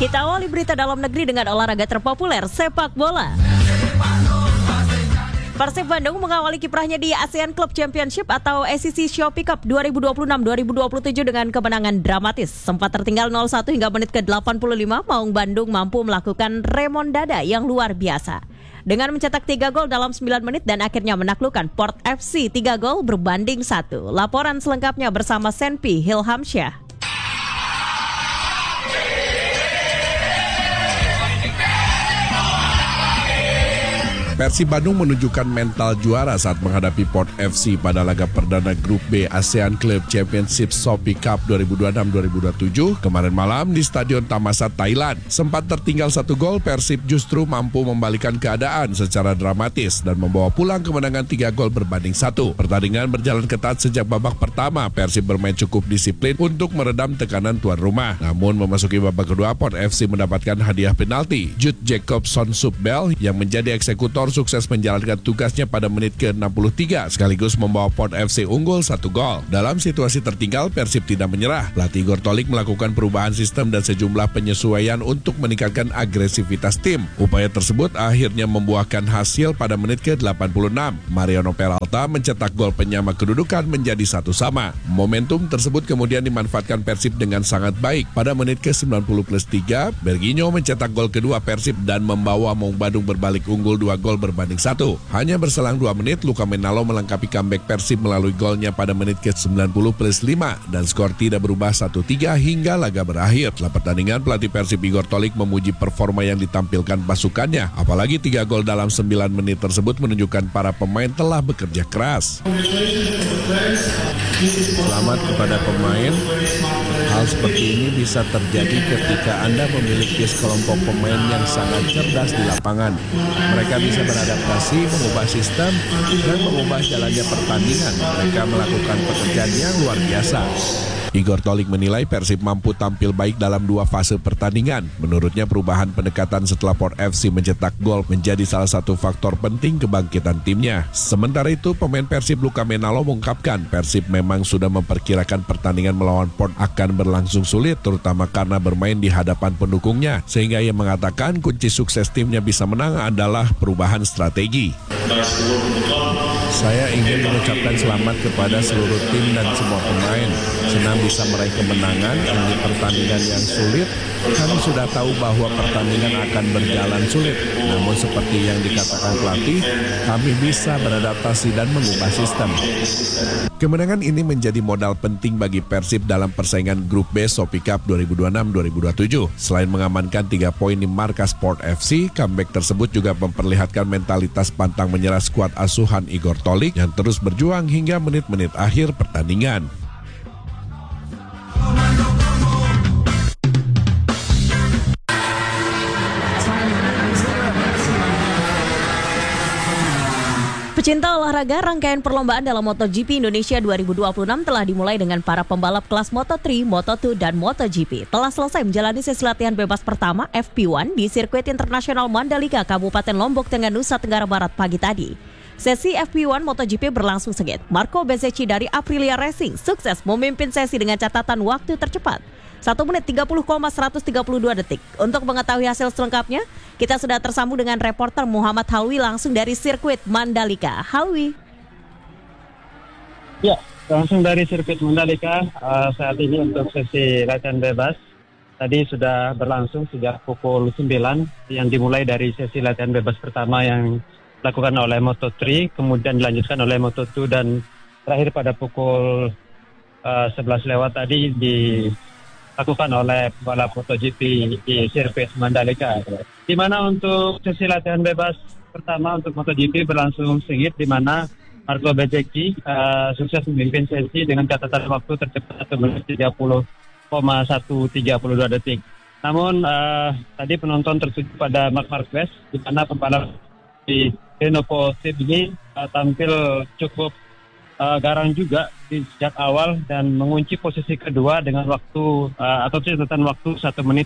Kita awali berita dalam negeri dengan olahraga terpopuler, sepak bola. Persib Bandung mengawali kiprahnya di ASEAN Club Championship atau ACC Shopee Cup 2026-2027 dengan kemenangan dramatis. Sempat tertinggal 0-1 hingga menit ke-85, Maung Bandung mampu melakukan remontada yang luar biasa. Dengan mencetak 3 gol dalam 9 menit dan akhirnya menaklukkan Port FC 3 gol berbanding 1. Laporan selengkapnya bersama Senpi Hilhamsyah. Persib Bandung menunjukkan mental juara saat menghadapi Port FC pada laga perdana Grup B ASEAN Club Championship Shopee Cup 2026-2027 kemarin malam di Stadion Thammasat, Thailand. Sempat tertinggal 1 gol, Persib justru mampu membalikan keadaan secara dramatis dan membawa pulang kemenangan 3 gol berbanding 1. Pertandingan berjalan ketat sejak babak pertama. Persib bermain cukup disiplin untuk meredam tekanan tuan rumah. Namun memasuki babak kedua, Port FC mendapatkan hadiah penalti. Jude Jacobson Subbel yang menjadi eksekutor sukses menjalankan tugasnya pada menit ke-63 sekaligus membawa Port FC unggul 1 gol. Dalam situasi tertinggal, Persib tidak menyerah. Pelatih Igor Tolik melakukan perubahan sistem dan sejumlah penyesuaian untuk meningkatkan agresivitas tim. Upaya tersebut akhirnya membuahkan hasil pada menit ke-86. Mariano Peralta mencetak gol penyama kedudukan menjadi 1-1. Momentum tersebut kemudian dimanfaatkan Persib dengan sangat baik. Pada menit ke-90+3, Berginho mencetak gol kedua Persib dan membawa Maung Bandung berbalik unggul 2 gol berbanding 1. Hanya berselang 2 menit, Luka Menalo melengkapi comeback Persib melalui golnya pada menit ke-90+5 dan skor tidak berubah 1-3 hingga laga berakhir. Setelah pertandingan, pelatih Persib Igor Tolik memuji performa yang ditampilkan pasukannya. Apalagi 3 gol dalam 9 menit tersebut menunjukkan para pemain telah bekerja keras. Selamat kepada pemain. Hal seperti ini bisa terjadi ketika Anda memiliki sekelompok pemain yang sangat cerdas di lapangan. Mereka bisa beradaptasi, mengubah sistem, dan mengubah jalannya pertandingan. Mereka melakukan pekerjaan yang luar biasa. Igor Tolik menilai Persib mampu tampil baik dalam 2 fase pertandingan. Menurutnya perubahan pendekatan setelah Port FC mencetak gol menjadi salah satu faktor penting kebangkitan timnya. Sementara itu pemain Persib Luka Menalo mengungkapkan Persib memang sudah memperkirakan pertandingan melawan Port akan berlangsung sulit, terutama karena bermain di hadapan pendukungnya. Sehingga ia mengatakan kunci sukses timnya bisa menang adalah perubahan strategi. Saya ingin mengucapkan selamat kepada seluruh tim dan semua pemain. Senang bisa meraih kemenangan. Ini pertandingan yang sulit. Kami sudah tahu bahwa pertandingan akan berjalan sulit. Namun seperti yang dikatakan pelatih, kami bisa beradaptasi dan mengubah sistem. Kemenangan ini menjadi modal penting bagi Persib dalam persaingan Grup B Shopee Cup 2026-2027. Selain mengamankan 3 poin di markas Port FC, comeback tersebut juga memperlihatkan mentalitas pantang menyerah skuad asuhan Igor Tolik yang terus berjuang hingga menit-menit akhir pertandingan. Pecinta olahraga, rangkaian perlombaan dalam MotoGP Indonesia 2026 telah dimulai dengan para pembalap kelas Moto3, Moto2, dan MotoGP. Telah selesai menjalani sesi latihan bebas pertama FP1 di Sirkuit Internasional Mandalika, Kabupaten Lombok Tengah, Nusa Tenggara Barat pagi tadi. Sesi FP1 MotoGP berlangsung sengit. Marco Bezzecchi dari Aprilia Racing sukses memimpin sesi dengan catatan waktu tercepat 1 menit 30,132 detik. Untuk mengetahui hasil selengkapnya, kita sudah tersambung dengan reporter Muhammad Halwi langsung dari sirkuit Mandalika. Halwi. Ya, langsung dari sirkuit Mandalika saat ini untuk sesi latihan bebas. Tadi sudah berlangsung sejak pukul 9 yang dimulai dari sesi latihan bebas pertama yang dilakukan oleh Moto3, kemudian dilanjutkan oleh Moto2 dan terakhir pada pukul 11 lewat tadi dilakukan oleh pembalap MotoGP di sirkuit Mandalika. Di mana untuk sesi latihan bebas pertama untuk MotoGP berlangsung sengit, di mana Marco Bezzecchi sukses memimpin sesi dengan catatan waktu tercepat 1 menit 30,132 detik. Namun tadi penonton tertuju pada Marc Marquez, di mana pembalap di Renault Team ini tampil cukup garang juga di sejak awal dan mengunci posisi kedua dengan waktu atau catatan waktu 1 menit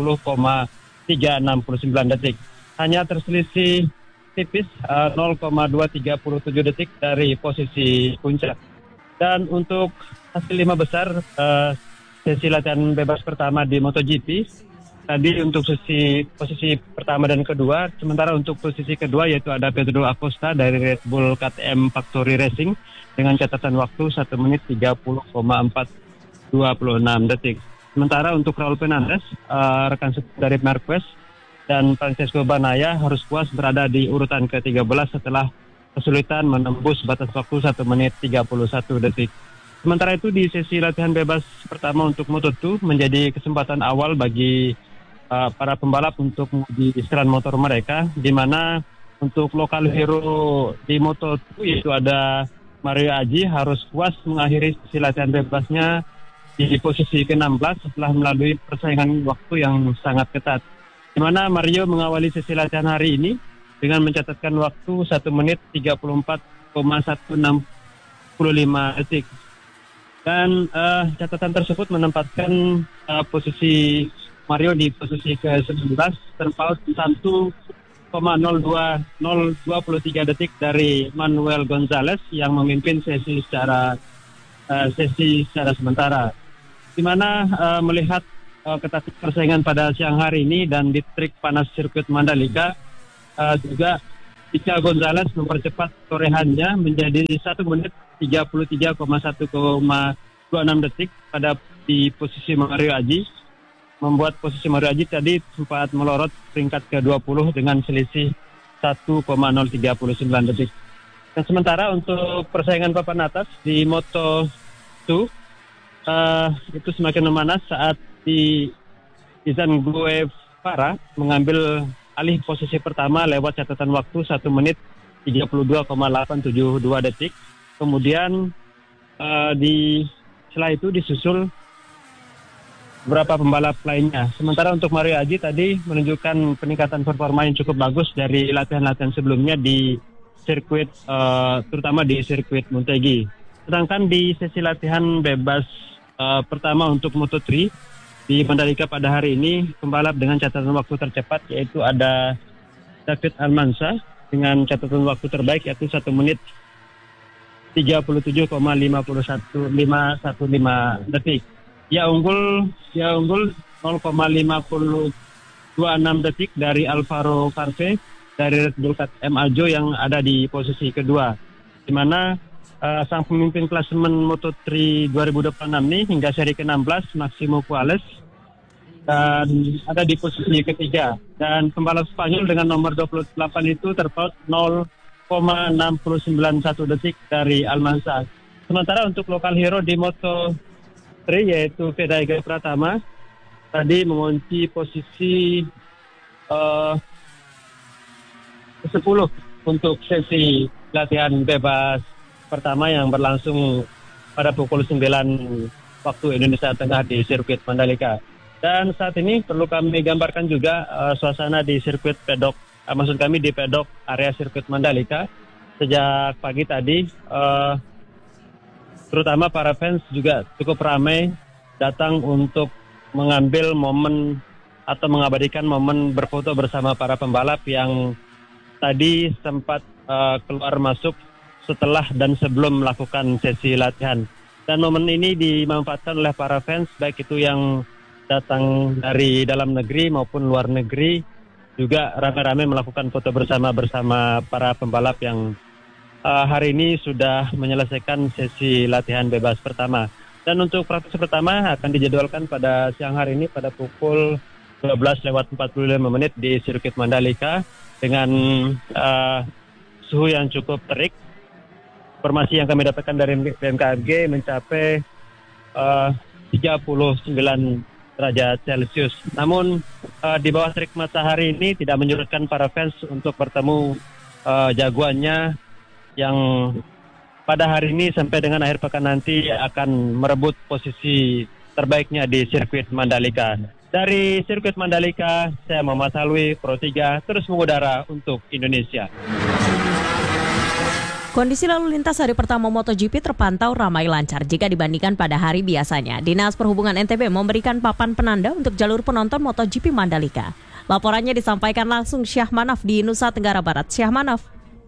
30,369 detik. Hanya terselisih tipis 0,237 detik dari posisi puncak. Dan untuk hasil 5 besar sesi latihan bebas pertama di MotoGP, tadi untuk posisi pertama dan kedua. Sementara untuk posisi kedua yaitu ada Pedro Acosta dari Red Bull KTM Factory Racing dengan catatan waktu 1 menit 30,426 detik. Sementara untuk Raul Fernandez, rekan dari Marquez dan Francesco Bagnaia harus puas berada di urutan ke-13 setelah kesulitan menembus batas waktu 1 menit 31 detik. Sementara itu di sesi latihan bebas pertama untuk Moto2 menjadi kesempatan awal bagi para pembalap untuk menguji setelan motor mereka, di mana untuk lokal hero di Moto2 yaitu ada Mario Aji harus puas mengakhiri sesi latihan bebasnya di posisi ke-16 setelah melalui persaingan waktu yang sangat ketat, di mana Mario mengawali sesi latihan hari ini dengan mencatatkan waktu 1 menit 34,165 detik. Dan catatan tersebut menempatkan posisi Mario di posisi ke-19 terpaut 1,023 detik dari Manuel Gonzalez yang memimpin sesi secara sementara. Di mana melihat ketat persaingan pada siang hari ini dan di trik panas sirkuit Mandalika, juga Ica Gonzalez mempercepat torehannya menjadi 1 menit 33,126 detik di posisi Mario Aji, membuat posisi Mario Aji tadi sempat melorot peringkat ke-20 dengan selisih 1,039 detik. Dan sementara untuk persaingan papan atas di Moto2 itu semakin memanas saat Izan Guevara mengambil alih posisi pertama lewat catatan waktu 1 menit 32,872 detik. Kemudian setelah itu disusul beberapa pembalap lainnya. Sementara untuk Mario Aji tadi menunjukkan peningkatan performa yang cukup bagus dari latihan-latihan sebelumnya di sirkuit, terutama di sirkuit Motegi. Sedangkan di sesi latihan bebas pertama untuk Moto3 di Mandalika pada hari ini, pembalap dengan catatan waktu tercepat yaitu ada David Almanza dengan catatan waktu terbaik yaitu 1 menit 37,515 detik. Dia unggul 0,5026 detik dari Alvaro Carpe dari Red Bull KTM Aljo yang ada di posisi kedua, di mana sang pemimpin klasemen Moto3 2026 ini hingga seri ke-16 Maximo Puelles dan ada di posisi ketiga, dan pembalap Spanyol dengan nomor 28 itu terpaut 0,691 detik dari Almanza. Sementara untuk lokal hero di Moto3 yaitu Vedaiga Pratama tadi mengunci posisi 10 untuk sesi latihan bebas pertama yang berlangsung pada pukul 9 waktu Indonesia Tengah di sirkuit Mandalika. Dan saat ini perlu kami gambarkan juga suasana di sirkuit pedok, di pedok area sirkuit Mandalika. Sejak pagi tadi, terutama para fans juga cukup ramai datang untuk mengambil momen atau mengabadikan momen berfoto bersama para pembalap yang tadi sempat keluar masuk setelah dan sebelum melakukan sesi latihan. Dan momen ini dimanfaatkan oleh para fans, baik itu yang datang dari dalam negeri maupun luar negeri, juga rame-rame melakukan foto bersama para pembalap yang hari ini sudah menyelesaikan sesi latihan bebas pertama. Dan untuk praktis pertama akan dijadwalkan pada siang hari ini pada pukul 12:45 di sirkuit Mandalika dengan suhu yang cukup terik. Informasi yang kami dapatkan dari BMKG mencapai 39 derajat Celcius. Namun di bawah terik matahari ini tidak menyurutkan para fans untuk bertemu jagoannya yang pada hari ini sampai dengan akhir pekan nanti akan merebut posisi terbaiknya di sirkuit Mandalika. Dari sirkuit Mandalika, saya Muhammad Halwi, Pro 3, terus mengudara untuk Indonesia. Kondisi lalu lintas hari pertama MotoGP terpantau ramai lancar jika dibandingkan pada hari biasanya. Dinas Perhubungan NTB memberikan papan penanda untuk jalur penonton MotoGP Mandalika. Laporannya disampaikan langsung Syah Manaf di Nusa Tenggara Barat. Syah Manaf.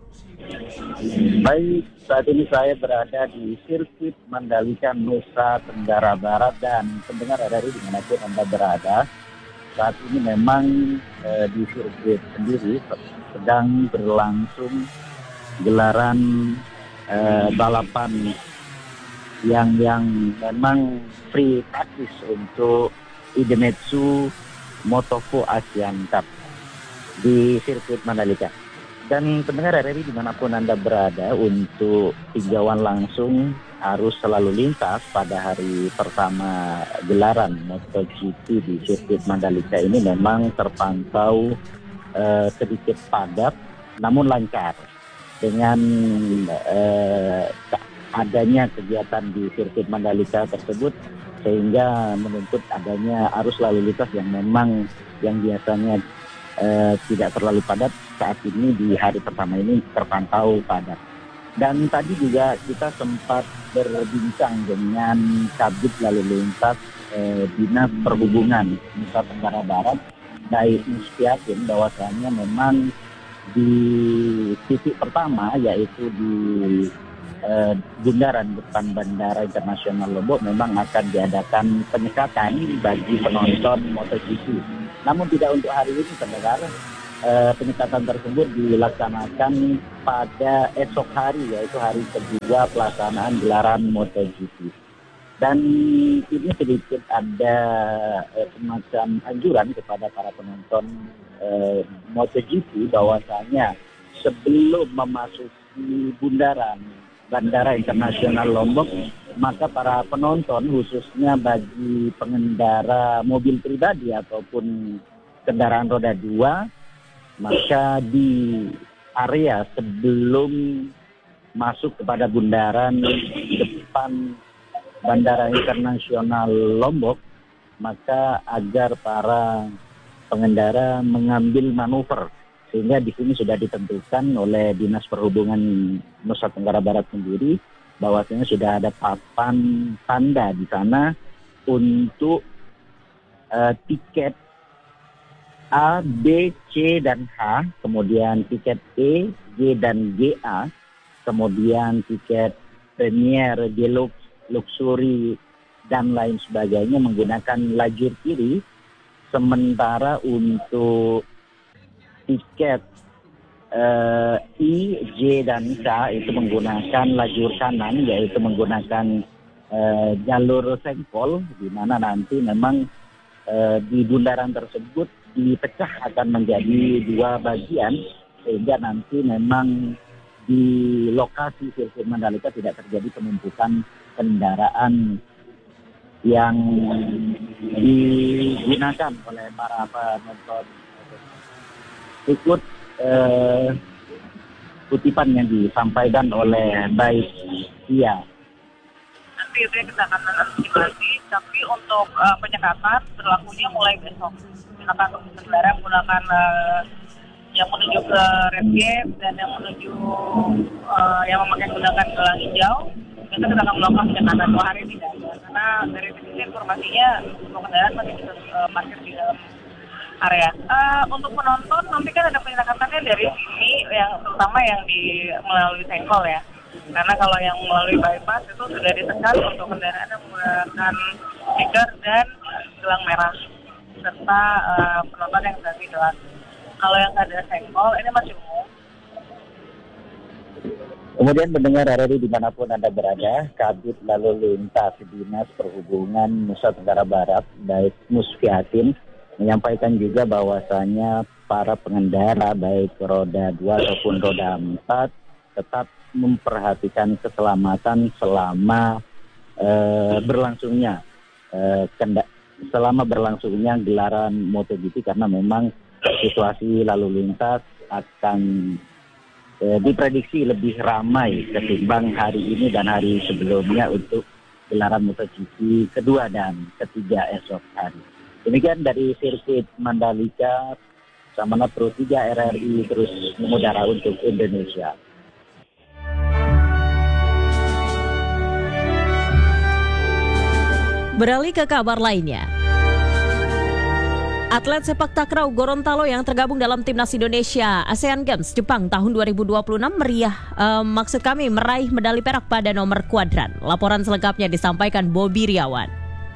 Baik, saat ini saya berada di sirkuit Mandalika Nusa Tenggara Barat dan pendengar dari dimanapun Anda berada. saat ini memang di sirkuit sendiri sedang berlangsung gelaran balapan yang memang free practice untuk Idemitsu Moto2 Asian Cup di sirkuit Mandalika. Dan pendengar RRI dimanapun Anda berada, untuk tinjauan langsung arus selalu lintas pada hari pertama gelaran MotoGP di sirkuit Mandalika ini memang terpantau sedikit padat namun lancar. Dengan adanya kegiatan di sirkuit Mandalika tersebut sehingga menuntut adanya arus lalu lintas yang memang yang biasanya tidak terlalu padat, saat ini di hari pertama ini terpantau padat. Dan tadi juga kita sempat berbincang dengan Kabid Lalu Lintas Dinas Perhubungan Nusa Tenggara Barat, Baik Musfiatin, bahwasanya memang di titik pertama yaitu di bundaran depan Bandara Internasional Lombok memang akan diadakan penyekatan bagi penonton MotoGP. Namun tidak untuk hari ini, pendengar. Penyekatan tersebut dilaksanakan pada esok hari, yaitu hari kedua pelaksanaan gelaran MotoGP. Dan ini sedikit ada semacam anjuran kepada para penonton MotoGP bahwasanya sebelum memasuki bundaran Bandara Internasional Lombok, maka para penonton khususnya bagi pengendara mobil pribadi ataupun kendaraan roda 2, maka di area sebelum masuk kepada bundaran depan Bandara Internasional Lombok, maka agar para pengendara mengambil manuver, sehingga di sini sudah ditentukan oleh Dinas Perhubungan Nusa Tenggara Barat sendiri bahwasanya sudah ada papan tanda di sana untuk tiket A, B, C, dan H, kemudian tiket E, G, dan GA, kemudian tiket Premier, Deluxe, Luxury, dan lain sebagainya menggunakan lajur kiri, sementara untuk tiket I, J, dan K itu menggunakan lajur kanan, yaitu menggunakan jalur sengkol, di mana nanti memang di bundaran tersebut dipecah akan menjadi 2 bagian, sehingga nanti memang di lokasi sirkuit Mandalika tidak terjadi penumpukan kendaraan yang digunakan oleh para penonton. Ikut kutipan yang disampaikan oleh Baik Iya. Nanti itu yang kita akan antisipasi, tapi untuk penyekatan berlakunya mulai besok. Penyekatan untuk kendaraan menggunakan yang menuju ke red gate dan yang menuju yang menggunakan gelang hijau. Kita akan melakukan penyekatan 2 hari tidak ada, karena dari sisi informasinya untuk kendaraan masih bisa parkir di dalam area. Untuk penonton nanti kan ada penyekatannya dari sini, yang terutama yang melalui sengkol ya. Karena kalau yang melalui bypass itu sudah ditekan untuk kendaraan yang menggunakan stiker dan gelang merah serta penonton yang sudah jelas. Kalau yang ada sengkol ini masih umum. Kemudian mendengar RRI dimanapun Anda berada, Kabid Lalu Lintas Dinas Perhubungan Nusa Tenggara Barat, Baik Musfiatin, menyampaikan juga bahwasanya para pengendara baik roda 2 ataupun roda 4 tetap memperhatikan keselamatan selama berlangsungnya gelaran MotoGP, karena memang situasi lalu lintas akan diprediksi lebih ramai ketimbang hari ini dan hari sebelumnya untuk gelaran MotoGP kedua dan ketiga esok hari. Demikian dari sirkuit Mandalika, Samana Pro 3 RRI terus mengudara untuk Indonesia. Beralih ke kabar lainnya. Atlet sepak takraw Gorontalo yang tergabung dalam Timnas Indonesia ASEAN Games Jepang tahun 2026 meraih medali perak pada nomor kuadran. Laporan selengkapnya disampaikan Bobby Riawan.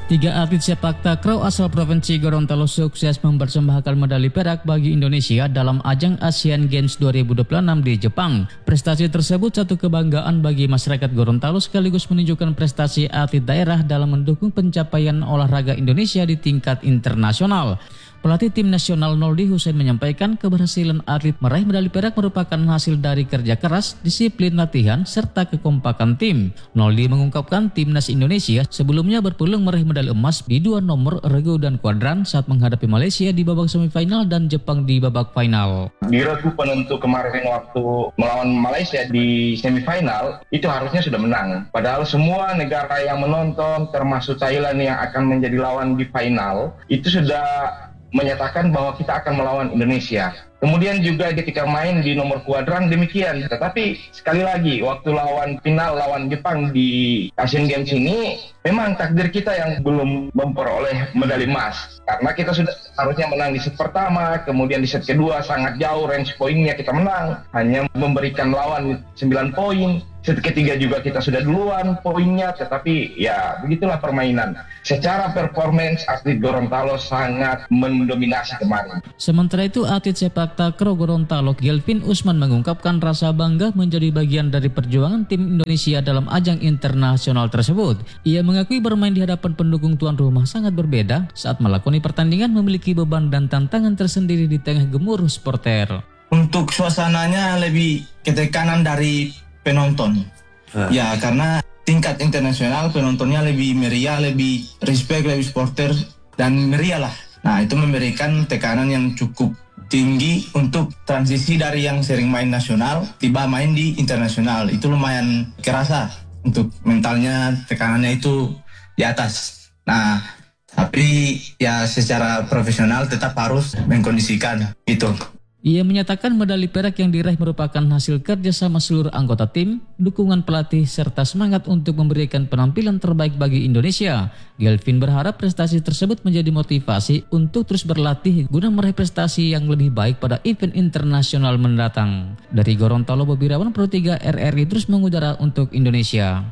Tiga atlet sepak takraw asal Provinsi Gorontalo sukses mempersembahkan medali perak bagi Indonesia dalam ajang Asian Games 2026 di Jepang. Prestasi tersebut satu kebanggaan bagi masyarakat Gorontalo sekaligus menunjukkan prestasi atlet daerah dalam mendukung pencapaian olahraga Indonesia di tingkat internasional. Pelatih tim nasional Noldi Hussein menyampaikan keberhasilan atlet meraih medali perak merupakan hasil dari kerja keras, disiplin latihan, serta kekompakan tim. Noldi mengungkapkan timnas Indonesia sebelumnya berpeluang meraih medali emas di dua nomor regu dan kuadran saat menghadapi Malaysia di babak semifinal dan Jepang di babak final. Di regu penentu kemarin waktu melawan Malaysia di semifinal itu harusnya sudah menang. Padahal semua negara yang menonton termasuk Thailand yang akan menjadi lawan di final itu sudah menyatakan bahwa kita akan melawan Indonesia. Kemudian juga ketika main di nomor kuadran demikian. Tetapi sekali lagi waktu lawan final lawan Jepang di Asian Games ini memang takdir kita yang belum memperoleh medali emas. Karena kita sudah harusnya menang di set pertama, kemudian di set kedua sangat jauh range poinnya kita menang. Hanya memberikan lawan 9 poin. Set ketiga juga kita sudah duluan poinnya, tetapi ya begitulah permainan. Secara performance atlet Gorontalo sangat mendominasi kemarin. Sementara itu atlet sepak takraw Gorontalo Gelvin Usman mengungkapkan rasa bangga menjadi bagian dari perjuangan tim Indonesia dalam ajang internasional tersebut. Ia mengakui bermain di hadapan pendukung tuan rumah sangat berbeda saat melakoni pertandingan memiliki beban dan tantangan tersendiri di tengah gemuruh supporter. Untuk suasananya lebih ketekanan dari penonton. Ya, karena tingkat internasional penontonnya lebih meriah, lebih respect, lebih supporter dan meriah lah. Nah, itu memberikan tekanan yang cukup tinggi untuk transisi dari yang sering main nasional tiba main di internasional. Itu lumayan kerasa untuk mentalnya, tekanannya itu di atas. Nah, tapi ya secara profesional tetap harus mengkondisikan itu. Ia menyatakan medali perak yang diraih merupakan hasil kerjasama seluruh anggota tim, dukungan pelatih, serta semangat untuk memberikan penampilan terbaik bagi Indonesia. Gelvin berharap prestasi tersebut menjadi motivasi untuk terus berlatih guna meraih prestasi yang lebih baik pada event internasional mendatang. Dari Gorontalo, Bobi Rawan, Pro 3 RRI terus mengudara untuk Indonesia.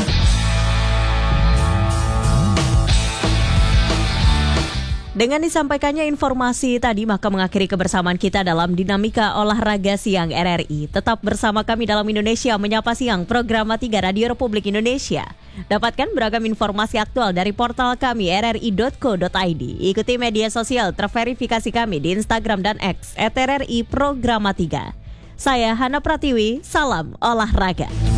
Dengan disampaikannya informasi tadi, maka mengakhiri kebersamaan kita dalam Dinamika Olahraga Siang RRI. Tetap bersama kami dalam Indonesia Menyapa Siang, program 3 Radio Republik Indonesia. Dapatkan beragam informasi aktual dari portal kami rri.co.id. Ikuti media sosial terverifikasi kami di Instagram dan X @RRI Programa 3. Saya Hana Pratiwi, salam olahraga.